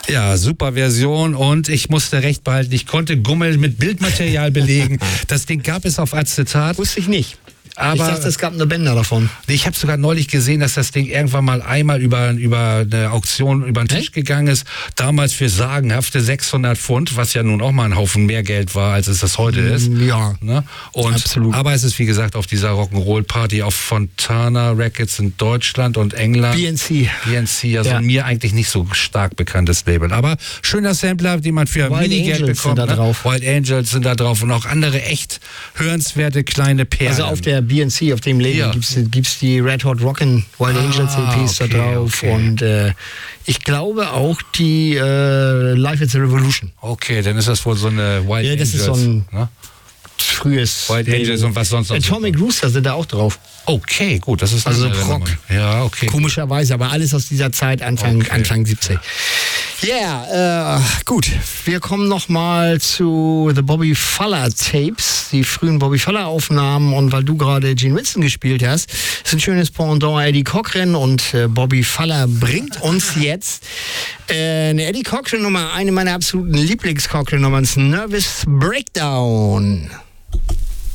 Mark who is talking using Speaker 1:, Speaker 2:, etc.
Speaker 1: Ja, super Version und ich musste recht behalten. Ich konnte Gummel mit Bildmaterial belegen. Das Ding gab es auf Acetat.
Speaker 2: Wusste ich nicht.
Speaker 1: Aber
Speaker 2: ich dachte, es gab eine Bänder davon.
Speaker 1: Ich habe sogar neulich gesehen, dass das Ding irgendwann mal einmal über eine Auktion über den Tisch gegangen ist. Damals für sagenhafte 600 Pfund, was ja nun auch mal ein Haufen mehr Geld war, als es das heute ist.
Speaker 2: Ja,
Speaker 1: ne? Und,
Speaker 2: absolut.
Speaker 1: Aber es ist, wie gesagt, auf dieser Rock'n'Roll-Party auf Fontana Records in Deutschland und England.
Speaker 2: BNC.
Speaker 1: BNC, also mir eigentlich nicht so stark bekanntes Label. Aber schöner Sampler, den man für Minigeld bekommt.
Speaker 2: Sind da drauf.
Speaker 1: Wild Angels sind da drauf und auch andere echt hörenswerte kleine Perlen.
Speaker 2: Also auf der BNC, auf dem Label, gibt's die Red Hot Rockin' Wild Angels EPs da drauf und ich glaube auch die Life is a Revolution.
Speaker 1: Okay, dann ist das wohl so eine Wild Angels.
Speaker 2: Ja, das ist so ein
Speaker 1: ne?
Speaker 2: frühes
Speaker 1: Wild Angels und was sonst noch.
Speaker 2: Atomic Rooster sind da auch drauf.
Speaker 1: Okay, gut, das ist
Speaker 2: also
Speaker 1: Rock. Ja, okay.
Speaker 2: Komischerweise, aber alles aus dieser Zeit, Anfang 70. Ja, gut. Wir kommen nochmal zu The Bobby Fuller Tapes, die frühen Bobby Fuller Aufnahmen, und weil du gerade Gene Winston gespielt hast, ist ein schönes Pendant Eddie Cochran, und Bobby Fuller bringt uns jetzt eine Eddie Cochran Nummer, eine meiner absoluten Lieblings-Cochran Nummern, Nervous Breakdown.